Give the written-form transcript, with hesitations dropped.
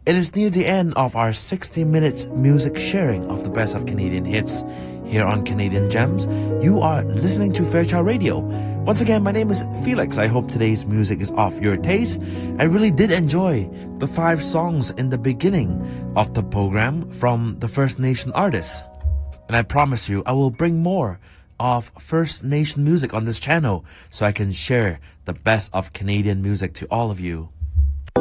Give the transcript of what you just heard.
It is near the end of our 60 minutes music sharing of the best of Canadian hits here on Canadian Gems. You are listening to Fairchild Radio. Once again, my name is Felix. I hope today's music is off your taste. I really did enjoy the 5 songs in the beginning of the program from the First Nation artists. And I promise you, I will bring more of First Nation music on this channel so I can share the best of Canadian music to all of you.